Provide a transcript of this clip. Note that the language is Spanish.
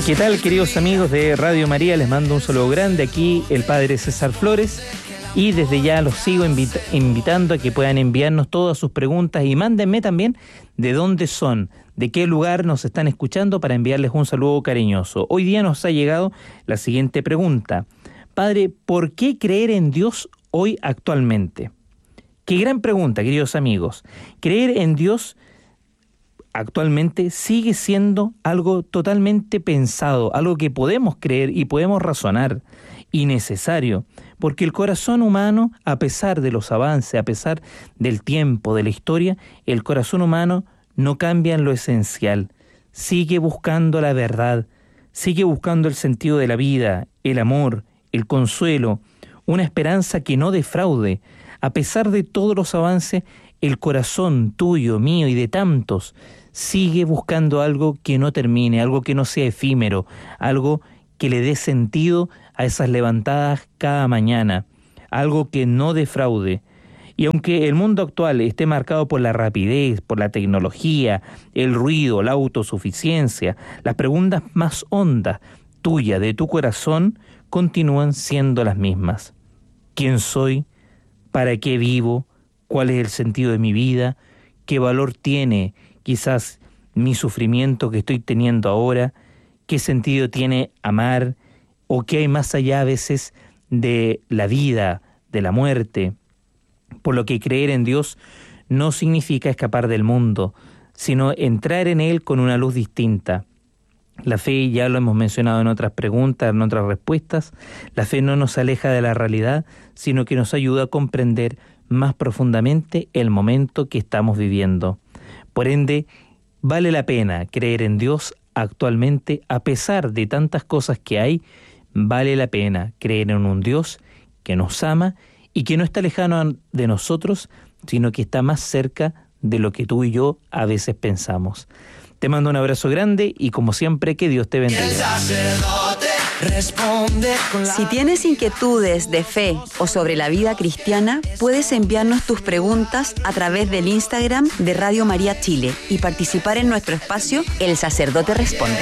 ¿Qué tal, queridos amigos de Radio María? Les mando un saludo grande. Aquí el Padre César Flores. Y desde ya los sigo invitando a que puedan enviarnos todas sus preguntas y mándenme también de dónde son, de qué lugar nos están escuchando para enviarles un saludo cariñoso. Hoy día nos ha llegado la siguiente pregunta. Padre, ¿por qué creer en Dios hoy actualmente? Qué gran pregunta, queridos amigos. Creer en Dios actualmente sigue siendo algo totalmente pensado, algo que podemos creer y podemos razonar, y necesario, porque el corazón humano, a pesar de los avances, a pesar del tiempo, de la historia, el corazón humano no cambia en lo esencial, sigue buscando la verdad, sigue buscando el sentido de la vida, el amor, el consuelo, una esperanza que no defraude. A pesar de todos los avances, el corazón tuyo, mío y de tantos sigue buscando algo que no termine, algo que no sea efímero, algo que le dé sentido a esas levantadas cada mañana, algo que no defraude. Y aunque el mundo actual esté marcado por la rapidez, por la tecnología, el ruido, la autosuficiencia, las preguntas más hondas tuyas, de tu corazón, continúan siendo las mismas. ¿Quién soy? ¿Para qué vivo? ¿Cuál es el sentido de mi vida? ¿Qué valor tiene quizás mi sufrimiento que estoy teniendo ahora? ¿Qué sentido tiene amar? ¿O qué hay más allá a veces de la vida, de la muerte? Por lo que creer en Dios no significa escapar del mundo, sino entrar en Él con una luz distinta. La fe, ya lo hemos mencionado en otras preguntas, en otras respuestas, la fe no nos aleja de la realidad, sino que nos ayuda a comprender más profundamente el momento que estamos viviendo. Por ende, vale la pena creer en Dios actualmente, a pesar de tantas cosas que hay, vale la pena creer en un Dios que nos ama y que no está lejano de nosotros, sino que está más cerca de lo que tú y yo a veces pensamos. Te mando un abrazo grande y, como siempre, que Dios te bendiga. Si tienes inquietudes de fe o sobre la vida cristiana, puedes enviarnos tus preguntas a través del Instagram de Radio María Chile y participar en nuestro espacio El Sacerdote Responde.